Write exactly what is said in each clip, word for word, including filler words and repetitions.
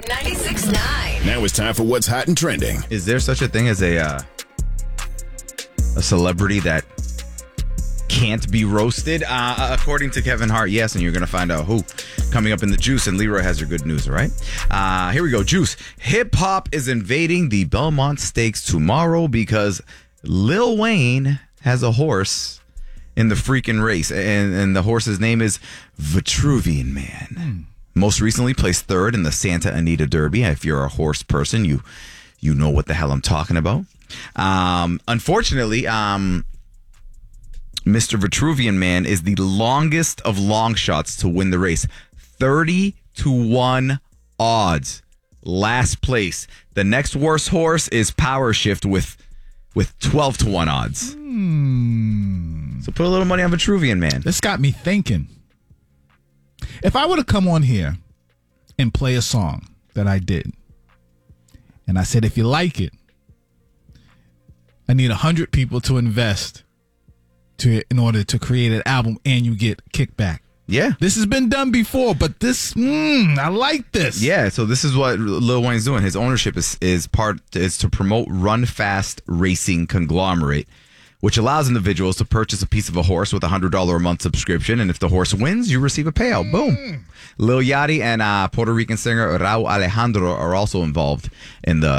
ninety-six point nine. Now it's time for what's hot and trending. Is there such a thing as a uh, a celebrity that can't be roasted? Uh, according to Kevin Hart, yes, and you're going to find out who. Coming up in the Juice, and Leroy has your good news, all right? Uh, here we go, Juice. Hip-hop is invading the Belmont Stakes tomorrow because Lil Wayne has a horse in the freaking race, and, and the horse's name is Vitruvian Man. Mm. Most recently placed third in the Santa Anita Derby. If you're a horse person, you you know what the hell I'm talking about. Um, unfortunately, um, Mister Vitruvian Man is the longest of long shots to win the race. thirty to one odds. Last place. The next worst horse is Power Shift with with twelve to one odds. Hmm. So put a little money on Vitruvian Man. This got me thinking. If I were to come on here and play a song that I did, and I said, if you like it, I need one hundred people to invest to in order to create an album and you get kickback. Yeah. This has been done before, but this, mm, I like this. Yeah, so this is what Lil Wayne's doing. His ownership is, is part is to promote Run Fast Racing Conglomerate, which allows individuals to purchase a piece of a horse with a one hundred dollars a month subscription, and if the horse wins, you receive a payout. Boom. Lil Yachty and uh, Puerto Rican singer Raul Alejandro are also involved in the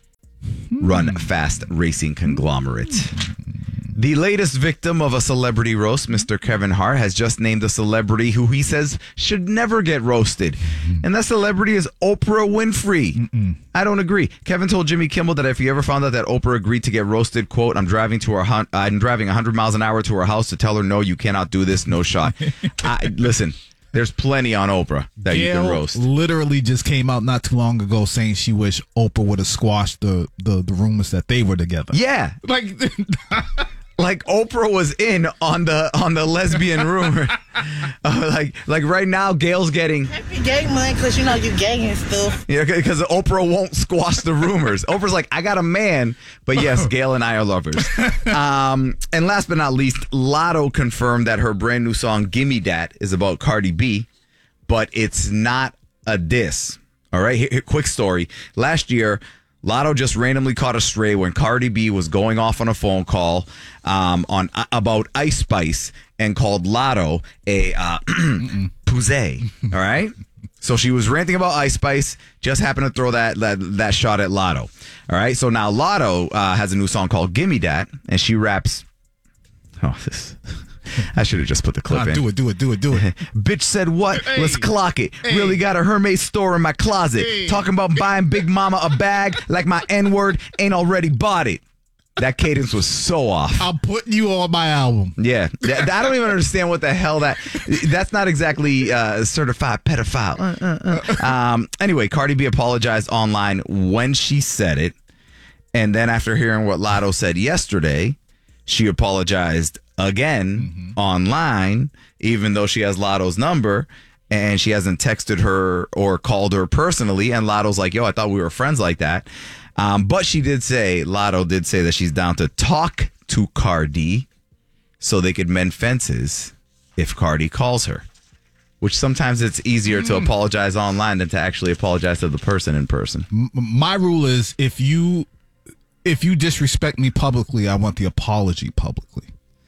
Run Fast Racing Conglomerate. The latest victim of a celebrity roast, Mister Kevin Hart, has just named a celebrity who he says should never get roasted. And that celebrity is Oprah Winfrey. Mm-mm. I don't agree. Kevin told Jimmy Kimmel that if he ever found out that Oprah agreed to get roasted, quote, I'm driving to her, hun- I'm driving one hundred miles an hour to her house to tell her, no, you cannot do this, no shot. I, listen, there's plenty on Oprah that Gail you can roast. Literally just came out not too long ago saying she wished Oprah would have squashed the, the, the rumors that they were together. Yeah. Like... Like Oprah was in on the on the lesbian rumor. uh, like like right now, Gail's getting Happy gay month because you know you gay and stuff. Yeah, because Oprah won't squash the rumors. Oprah's like, I got a man, but yes, Gail and I are lovers. Um, and last but not least, Lotto confirmed that her brand new song "Gimme Dat" is about Cardi B, but it's not a diss. All right, here, here, quick story. Last year, Lotto just randomly caught a stray when Cardi B was going off on a phone call um, on uh, about Ice Spice and called Lotto a uh, pouzé. All right, so she was ranting about Ice Spice. Just happened to throw that that, that shot at Lotto. All right, so now Lotto uh, has a new song called "Gimme Dat," and she raps. Oh, this. I should have just put the clip on, in. Do it, do it, do it, do it. Bitch said what? Hey, Let's clock it. hey. Really got a Hermes store in my closet. Hey. Talking about buying Big Mama a bag like my N-word ain't already bought it. That cadence was so off. I'm putting you on my album. Yeah. I don't even understand what the hell that... That's not exactly uh, certified pedophile. Uh, uh, uh. Um, anyway, Cardi B apologized online when she said it. And then after hearing what Lotto said yesterday, she apologized again mm-hmm. online, even though she has Lotto's number and she hasn't texted her or called her personally. And Lotto's like, yo, I thought we were friends like that. Um, but she did say, Lotto did say that she's down to talk to Cardi so they could mend fences if Cardi calls her. Which sometimes it's easier mm. to apologize online than to actually apologize to the person in person. M- my rule is if you if you disrespect me publicly, I want the apology publicly.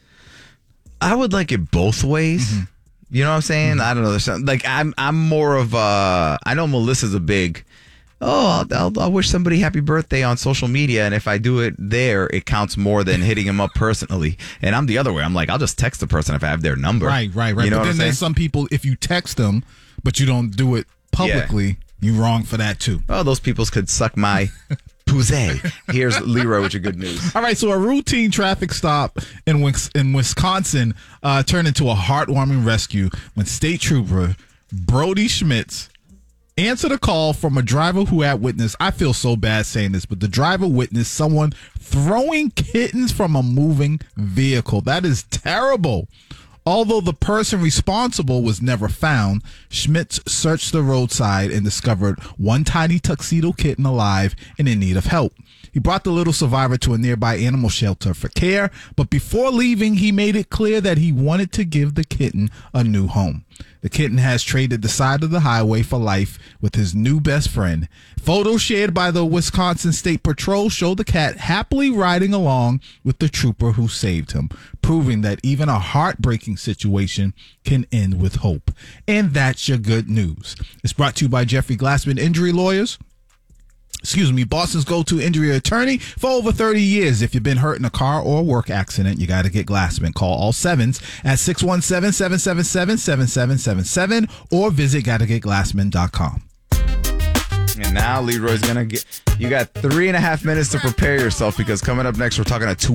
I would like it both ways. Mm-hmm. You know what I'm saying? Mm-hmm. I don't know. There's some, like I'm, I'm more of a. I know Melissa's a big. Oh, I'll, I'll, I'll wish somebody happy birthday on social media, and if I do it there, it counts more than hitting him up personally. And I'm the other way. I'm like, I'll just text the person if I have their number. Right, right, right. You know but what then I'm there's saying? some people. If you text them, but you don't do it publicly, yeah. you're wrong for that too. Oh, those peoples could suck my. Pouzé. Here's Leroy with your good news. All right, so a routine traffic stop in Wis- in Wisconsin uh, turned into a heartwarming rescue when state trooper Brody Schmitz answered a call from a driver who had witnessed, I feel so bad saying this, but the driver witnessed someone throwing kittens from a moving vehicle. That is terrible. Although the person responsible was never found, Schmitz searched the roadside and discovered one tiny tuxedo kitten alive and in need of help. He brought the little survivor to a nearby animal shelter for care, but before leaving, he made it clear that he wanted to give the kitten a new home. The kitten has traded the side of the highway for life with his new best friend. Photos shared by the Wisconsin State Patrol show the cat happily riding along with the trooper who saved him, proving that even a heartbreaking situation can end with hope. And that's your good news. It's brought to you by Jeffrey Glassman Injury Lawyers. Excuse me, Boston's go-to injury attorney for over thirty years. If you've been hurt in a car or work accident, you got to get Glassman. Call all sevens at six one seven, seven seven seven, seven seven seven seven or visit gotta get glassman dot com. And now Leroy's going to get, you got three and a half minutes to prepare yourself because coming up next, we're talking to two